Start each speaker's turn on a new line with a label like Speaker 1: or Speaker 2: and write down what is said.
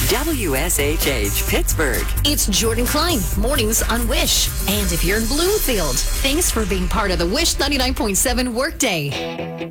Speaker 1: WSHH Pittsburgh.
Speaker 2: It's Jordan Klein, mornings on Wish. And if you're in Bloomfield, thanks for being part of the Wish 99.7 Workday.